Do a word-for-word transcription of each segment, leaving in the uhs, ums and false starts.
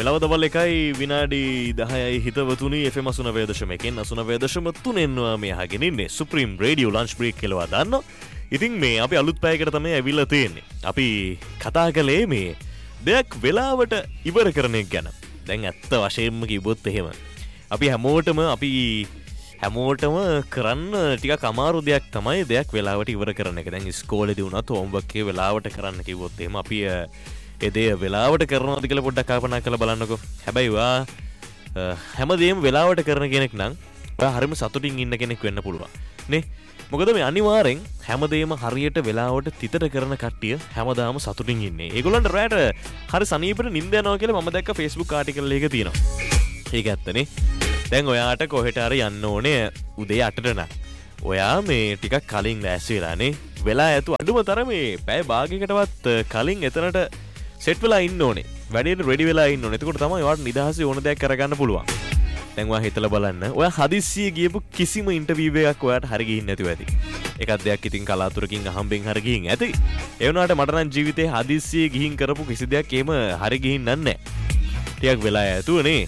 වෙලාව දවල් එකයි විනාඩි දහයයි හිතවතුනි එෆ් එම් අසුනවය දශම එකෙන් අසුනවය දශම තුනෙන් මේ අහගෙන ඉන්නේ සුප්‍රීම් රේඩියෝ ලන්ච් බ්‍රේක් කියලා දාන්න. ඉතින් මේ අපි අලුත් පැයකට තමයි ඇවිල්ලා තියෙන්නේ. අපි කතා කළේ මේ දෙයක් වෙලාවට ඉවර කරන එක ගැන. දැන් ඇත්ත වශයෙන්ම කිව්වොත් එහෙම අපි හැමෝටම අපි හැමෝටම කරන්න ටිකක් අමාරු දෙයක් තමයි දෙයක් වෙලාවට ඉවර කරන එක. දැන් ඉස්කෝලේදී වුණත් හෝම්වර්ක් එක වෙලාවට කරන්න කිව්වොත් එහෙම අපි ඒ දේ වෙලාවට කරනවාද කියලා පොඩ්ඩක් කල්පනා කරලා බලන්නකෝ. හැබැයි ඔයා හැමදේම වෙලාවට කරන කෙනෙක් නම් ඔයා හරිම සතුටින් ඉන්න කෙනෙක් වෙන්න පුළුවන් නේ. මොකද මේ අනිවාර්යෙන් හැමදේම හරියට වෙලාවට තිතට කරන කට්ටිය හැමදාම සතුටින් ඉන්නේ. ඒගොල්ලන්ට රැට හරි සනීපට නිින්ද යනවා කියලා මම දැක්ක Facebook ආටිකල් එකක තියෙනවා. ඒක ඇත්තනේ. දැන් ඔයාට කොහෙට හරි යන්න ඕනේ උදේ අටට නම්. ඔයා මේ ටිකක් කලින් ලෑස්ති වෙලානේ. වෙලා ඇතු අඩුම තරමේ පැය භාගයකටවත් කලින් එතනට සෙට් වෙලා ඉන්න ඕනේ. වැඩේට රෙඩි වෙලා ඉන්න ඕනේ. එතකොට තමයි ඔයාට නිදහසේ ඕන දෙයක් කරගන්න පුළුවන්. දැන් ඔයා හිතලා බලන්න. ඔයා හදිස්සියේ ගියපු කිසිම ඉන්ටර්විව් එකක් ඔයාට හරි ගිහින් නැතුව ඇති. එකක් දෙයක් ඉතින් කලාතුරකින් අහම්බෙන් හරි ගිහින් ඇති. ඒ වුණාට මට නම් ජීවිතේ හදිස්සියේ ගිහින් කරපු කිසි දෙයක් එහෙම හරි ගිහින් නැහැ. ටිකක් වෙලා ඇතුවනේ.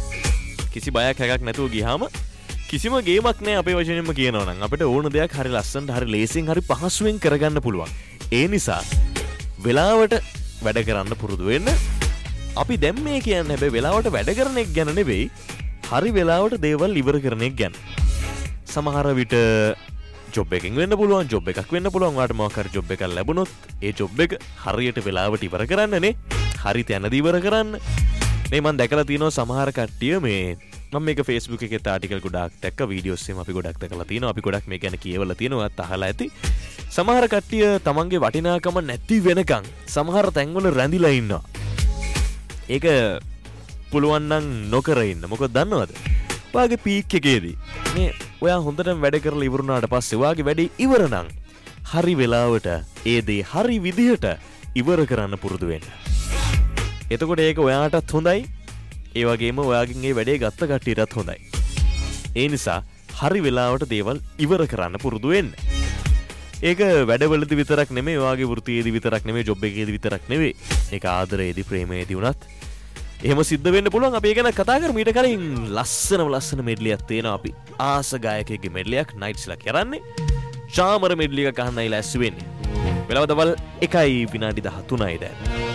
කිසි බයක් හැකක් නැතුව ගියාම කිසිම ගේමක් නැහැ අපේ වචනෙන්ම කියනවා නම් අපිට ඕන දෙයක් හරි ලස්සනට හරි ලේසියෙන් හරි පහසුවෙන් කරගන්න පුළුවන්. ඒ නිසා වෙලාවට වැඩ කරන්න පුරුදු වෙන්න. අපි දැන් මේ කියන්නේ හැබැයි වෙලාවට වැඩ කරන එක ගැන නෙවෙයි, හරි වෙලාවට දේවල් ඉවර කරන එක ගැන. සමහර විට ජොබ් එකකින් වෙන්න පුළුවන්, ජොබ් එකක් වෙන්න පුළුවන්. ඔයාලට මොකක් හරි ජොබ් එකක් ලැබුණොත් ඒ ජොබ් එක හරියට වෙලාවට ඉවර කරන්නනේ. හරි තැනදී ඉවර කරන්න. මේ මම දැකලා තියෙනවා සමහර කට්ටිය මේ මම මේක Facebook එකේ ආටිකල් ගොඩාක් දැක්ක, වීඩියෝස් එහෙම අපි ගොඩක් දැකලා තියෙනවා. අපි ගොඩක් මේ ගැන කියවලා තියෙනවා, අත් අහලා ඇති. සමහර කට්ටිය තමන්ගේ වටිනාකම නැති වෙනකන් සමහර තැන්වල රැඳිලා ඉන්නවා. ඒක පුළුවන් නම් නොකර ඉන්න. මොකද දන්නවද? ඔයාගේ පීක් එකේදී මේ ඔයා හොඳටම වැඩ කරලා ඉවරුනාට පස්සේ ඔයාගේ වැඩේ ඉවර නම් හරි වෙලාවට ඒ දේ හරි විදිහට ඉවර කරන්න පුරුදු වෙන්න. එතකොට ඒක ඔයාටත් හොඳයි, ඒ වගේම ඔයාගෙන් ඒ වැඩේ ගත්ත කට්ටියටත් හොඳයි. ඒ නිසා හරි වෙලාවට දේවල් ඉවර කරන්න පුරුදු වෙන්න. ඒක වැඩවලදී විතරක් නෙමෙයි, ඔයාගේ වෘත්තියේදී විතරක් නෙමෙයි, ජොබ් එකේදී විතරක් නෙමෙයි. ඒක ආදරයේදී, ප්‍රේමයේදී වුණත් එහෙම සිද්ධ වෙන්න පුළුවන්. අපි ඒක ගැන කතා කරමු. ඊට කලින් ලස්සනම ලස්සන මෙඩ්ලියක් තියෙනවා. අපි ආස ගායකයෙක්ගේ මෙඩ්ලියක් නයිට්ස්ලා කරන්නේ. චාමර මෙඩ්ලි එක අහන්නයි ලැස්ති වෙන්නේ. වෙලාව දවල් එකයි විනාඩි දහතුනයි දැන්.